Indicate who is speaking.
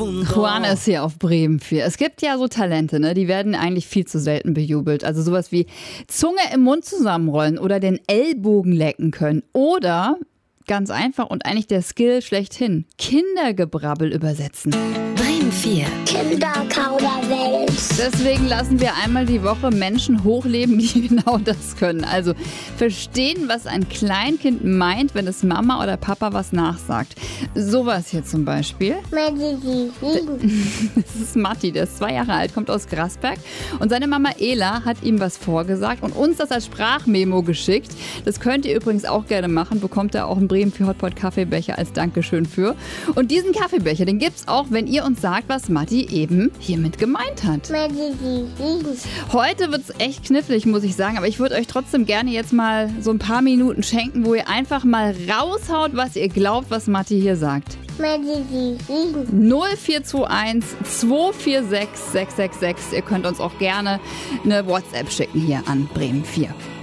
Speaker 1: profundo.
Speaker 2: Juan ist hier auf Bremen 4. Es gibt ja so Talente, ne? Die werden eigentlich viel zu selten bejubelt. Also sowas wie Zunge im Mund zusammenrollen oder den Ellbogen lecken können. Oder, ganz einfach und eigentlich der Skill schlechthin, Kindergebrabbel übersetzen.
Speaker 3: Bremen 4.
Speaker 4: Kinderkauderwelsch.
Speaker 2: Deswegen lassen wir einmal die Woche Menschen hochleben, die genau das können. Also verstehen, was ein Kleinkind meint, wenn es Mama oder Papa was nachsagt. Sowas hier zum Beispiel. Das ist Matti, der ist 2 Jahre alt, kommt aus Grasberg. Und seine Mama Ela hat ihm was vorgesagt und uns das als Sprachmemo geschickt. Das könnt ihr übrigens auch gerne machen. Bekommt ihr auch einen Bremen 4 Hotpot Kaffeebecher als Dankeschön für. Und diesen Kaffeebecher, den gibt's auch, wenn ihr uns sagt, was Matti eben hiermit gemeint hat. Heute wird's echt knifflig, muss ich sagen. Aber ich würde euch trotzdem gerne jetzt mal so ein paar Minuten schenken, wo ihr einfach mal raushaut, was ihr glaubt, was Matti hier sagt. 0421 246 666. Ihr könnt uns auch gerne eine WhatsApp schicken hier an Bremen 4.